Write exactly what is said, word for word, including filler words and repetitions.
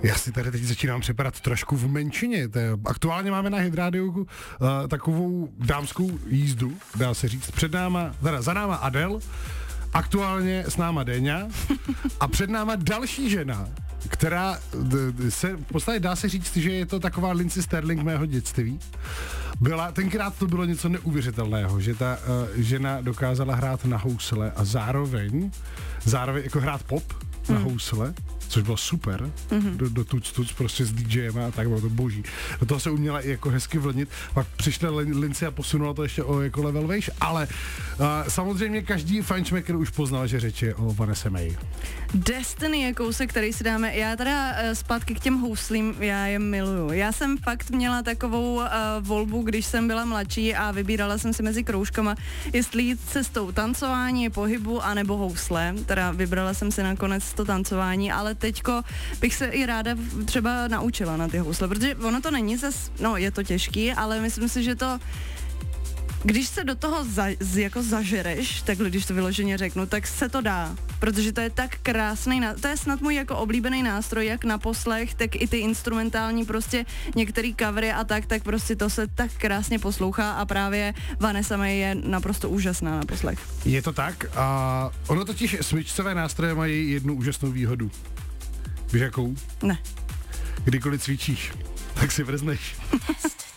Já si tady teď začínám připadat trošku v menšině. Aktuálně máme na Hydrádiu uh, takovou dámskou jízdu, dá se říct. Před náma, teda za náma Adele, aktuálně s náma Déňa a před náma další žena, která d- d- se, v podstatě dá se říct, že je to taková Lindsey Sterling mého dětství. Byla, tenkrát to bylo něco neuvěřitelného, že ta uh, žena dokázala hrát na housle a zároveň, zároveň jako hrát pop na mm. housle, což bylo super, mm-hmm. do, do tuc, tuc prostě s DJem a tak, bylo to boží. Do toho se uměla i jako hezky vlnit, pak přišla Lindsey a posunula to ještě o jako level vejš, ale uh, samozřejmě každý fajnšmekr už poznal, že řeč je o Vanessa Mae. Destiny je kousek, který si dáme. Já teda uh, zpátky k těm houslím, já je miluju. Já jsem fakt měla takovou uh, volbu, když jsem byla mladší a vybírala jsem si mezi kroužkama, jestli jít cestou tancování, pohybu, anebo housle. Teda vybrala jsem si nakonec to tancování, ale teďko bych se i ráda třeba naučila na ty housle, protože ono to není zas, no je to těžký, ale myslím si, že to když se do toho za, z, jako zažereš, takhle když to vyloženě řeknu, tak se to dá, protože to je tak krásný, to je snad můj jako oblíbený nástroj, jak na poslech, tak i ty instrumentální prostě některý covery a tak, tak prostě to se tak krásně poslouchá a právě Vanessa Mae je naprosto úžasná na poslech. Je to tak a ono totiž smyčcové nástroje mají jednu úžasnou výhodu. Víš jakou? Ne. Kdykoliv cvičíš, tak si vrzneš.